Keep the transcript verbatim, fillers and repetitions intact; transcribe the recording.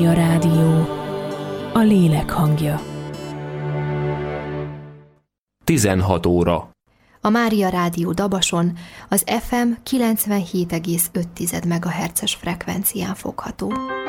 A rádió, a lélek hangja. tizenhat óra. A Mária Rádió Dabason az ef em kilencvenhét egész öt megahertzes frekvencián fogható.